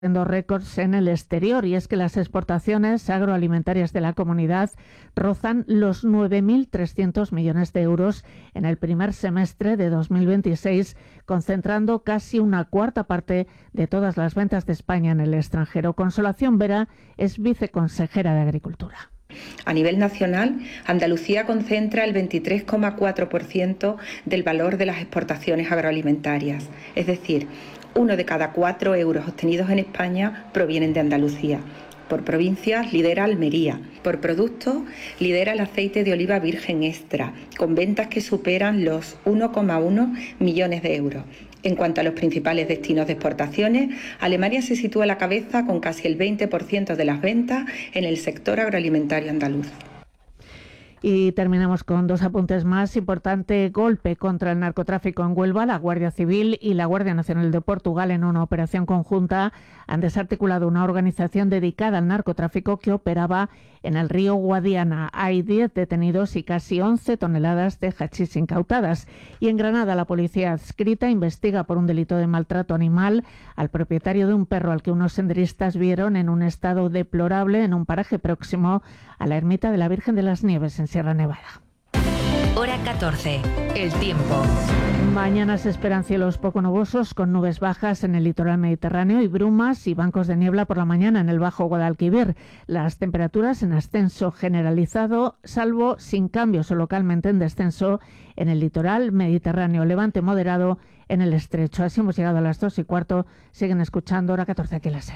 récords en el exterior, y es que las exportaciones agroalimentarias de la comunidad rozan los 9.300 millones de euros en el primer semestre de 2026, concentrando casi una cuarta parte de todas las ventas de España en el extranjero. Consolación Vera es viceconsejera de Agricultura. A nivel nacional, Andalucía concentra el 23,4% del valor de las exportaciones agroalimentarias, es decir, 1 de cada 4 euros obtenidos en España provienen de Andalucía. Por provincias lidera Almería. Por producto lidera el aceite de oliva virgen extra, con ventas que superan los 1,1 millones de euros. En cuanto a los principales destinos de exportaciones, Alemania se sitúa a la cabeza con casi el 20% de las ventas en el sector agroalimentario andaluz. Y terminamos con dos apuntes más. Importante golpe contra el narcotráfico en Huelva. La Guardia Civil y la Guardia Nacional de Portugal, en una operación conjunta, han desarticulado una organización dedicada al narcotráfico que operaba en el río Guadiana. Hay 10 detenidos y casi 11 toneladas de hachís incautadas. Y en Granada, la policía adscrita investiga por un delito de maltrato animal al propietario de un perro al que unos senderistas vieron en un estado deplorable en un paraje próximo a la ermita de la Virgen de las Nieves, en Sierra Nevada. Hora 14. El tiempo. Mañana se esperan cielos poco nubosos con nubes bajas en el litoral mediterráneo y brumas y bancos de niebla por la mañana en el Bajo Guadalquivir. Las temperaturas en ascenso generalizado, salvo sin cambios o localmente en descenso en el litoral mediterráneo. Levante moderado en el estrecho. Así hemos llegado a las 2:15. Siguen escuchando Hora 14 aquí en la SER.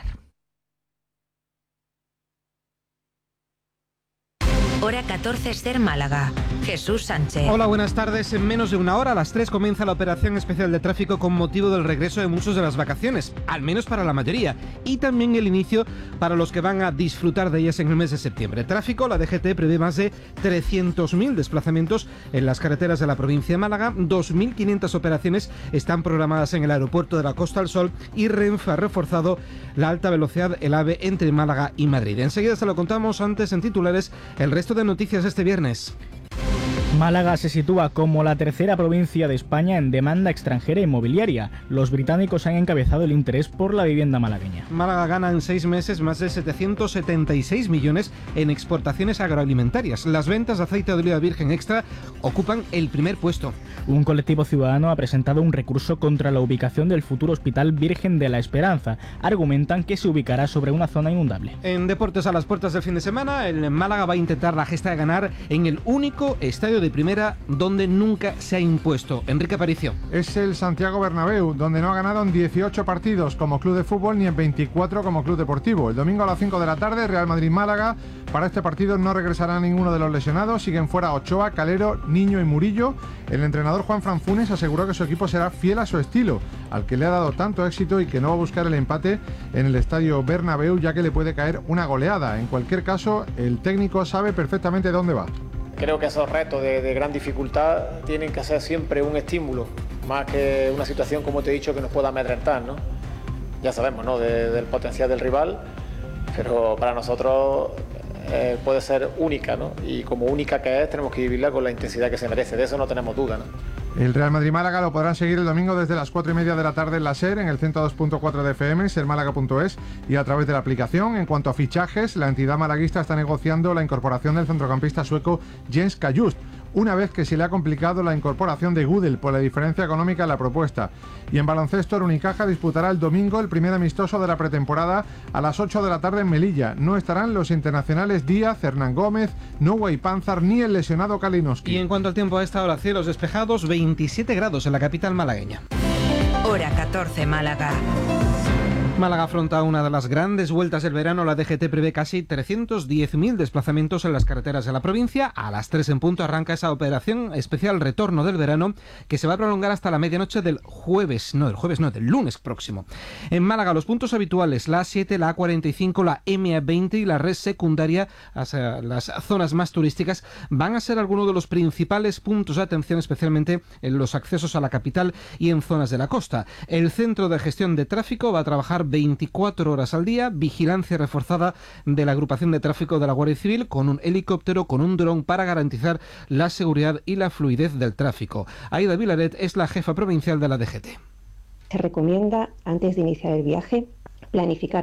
Hora 14, SER Málaga. Jesús Sánchez. Hola, buenas tardes. En menos de una hora, a las 3, comienza la operación especial de tráfico con motivo del regreso de muchos de las vacaciones, al menos para la mayoría, y también el inicio para los que van a disfrutar de ellas en el mes de septiembre. Tráfico, la DGT prevé más de 300.000 desplazamientos en las carreteras de la provincia de Málaga, 2.500 operaciones están programadas en el aeropuerto de la Costa del Sol y Renfe ha reforzado la alta velocidad, el AVE, entre Málaga y Madrid. Enseguida se lo contamos, antes en titulares el resto de noticias este viernes. Málaga se sitúa como la tercera provincia de España en demanda extranjera inmobiliaria. Los británicos han encabezado el interés por la vivienda malagueña. Málaga gana en 6 meses más de 776 millones en exportaciones agroalimentarias. Las ventas de aceite de oliva virgen extra ocupan el primer puesto. Un colectivo ciudadano ha presentado un recurso contra la ubicación del futuro Hospital Virgen de la Esperanza. Argumentan que se ubicará sobre una zona inundable. En deportes, a las puertas del fin de semana, el Málaga va a intentar la gesta de ganar en el único estadio de primera donde nunca se ha impuesto. Enrique Aparicio. Es el Santiago Bernabéu, donde no ha ganado en 18 partidos como club de fútbol ni en 24 como club deportivo. El domingo a las 5 de la tarde, Real Madrid-Málaga. Para este partido no regresará ninguno de los lesionados. Siguen fuera Ochoa, Calero, Niño y Murillo. El entrenador Juanfran Funes aseguró que su equipo será fiel a su estilo, al que le ha dado tanto éxito, y que no va a buscar el empate en el estadio Bernabéu, ya que le puede caer una goleada. En cualquier caso, el técnico sabe perfectamente dónde va. Creo que esos retos de gran dificultad tienen que ser siempre un estímulo, más que una situación, como te he dicho, que nos pueda amedrentar, ¿no? Ya sabemos, ¿no?, del potencial del rival, pero para nosotros puede ser única, ¿no? Y como única que es, tenemos que vivirla con la intensidad que se merece, de eso no tenemos duda, ¿no? El Real Madrid-Málaga lo podrán seguir el domingo desde las 4:30 de la tarde en la SER, en el 102.4 de FM, sermálaga.es y a través de la aplicación. En cuanto a fichajes, la entidad malaguista está negociando la incorporación del centrocampista sueco Jens Kajust, una vez que se le ha complicado la incorporación de Gudel por la diferencia económica en la propuesta. Y en baloncesto, el Unicaja disputará el domingo el primer amistoso de la pretemporada a las 8 de la tarde en Melilla. No estarán los internacionales Díaz, Hernán Gómez, Noway Panzar ni el lesionado Kalinowski. Y en cuanto al tiempo, a esta hora, cielos despejados, 27 grados en la capital malagueña. Hora 14, Málaga. Málaga afronta una de las grandes vueltas del verano. La DGT prevé casi 310.000 desplazamientos en las carreteras de la provincia. A las 3 en punto arranca esa operación especial retorno del verano, que se va a prolongar hasta la medianoche del del lunes próximo. En Málaga, los puntos habituales, la A7, la A45, la M20 y la red secundaria hacia las zonas más turísticas, van a ser algunos de los principales puntos de atención, especialmente en los accesos a la capital y en zonas de la costa. El Centro de Gestión de Tráfico va a trabajar 24 horas al día, vigilancia reforzada de la agrupación de tráfico de la Guardia Civil con un helicóptero, con un dron, para garantizar la seguridad y la fluidez del tráfico. Aida Vilaret es la jefa provincial de la DGT. Se recomienda, antes de iniciar el viaje, planificar